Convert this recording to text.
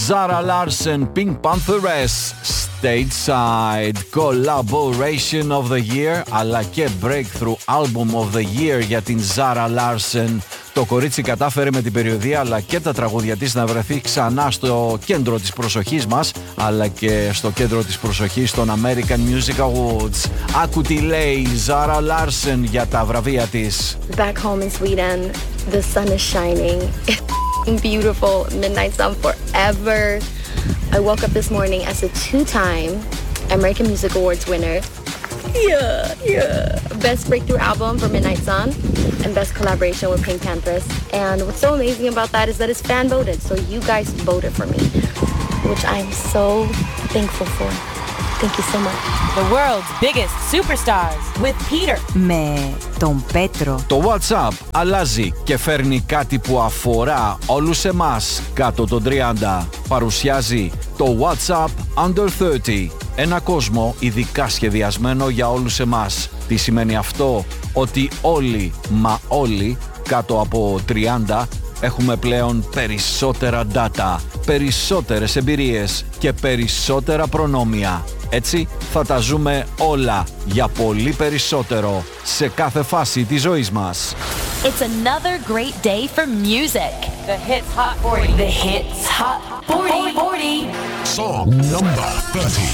Zara Larsson, Pink Pantheress, Stateside, Collaboration of the Year, αλλά και Breakthrough Album of the Year για την Zara Larsson. Το κορίτσι κατάφερε με την περιοδεία αλλά και τα τραγούδια της να βρεθεί ξανά στο κέντρο της προσοχής μας, αλλά και στο κέντρο της προσοχής των American Music Awards. Άκου τι λέει Zara Larsson για τα βραβεία της. Back home in Sweden, the sun is shining. It's beautiful. Midnight Sun forever. I woke up this morning as a 2-time American Music Awards winner. Yeah. Best breakthrough album for Midnight Sun and best collaboration with Pink Pantheress. And what's so amazing about that is that it's fan voted. So you guys voted for me, which I'm so thankful for. Thank you so much. The world's biggest superstars with Peter. Με τον Πέτρο. Το WhatsApp αλλάζει και φέρνει κάτι που αφορά όλους εμάς κάτω των 30. Παρουσιάζει το WhatsApp Under 30. Ένα κόσμο ειδικά σχεδιασμένο για όλους εμάς. Τι σημαίνει αυτό? Ότι όλοι, μα όλοι, κάτω από 30 έχουμε πλέον περισσότερα data, περισσότερες εμπειρίες και περισσότερα προνόμια. Έτσι θα τα ζούμε όλα για πολύ περισσότερο σε κάθε φάση της ζωής μας. It's another great day for music. The Hits Hot 40. The Hits Hot 40. Song number 30.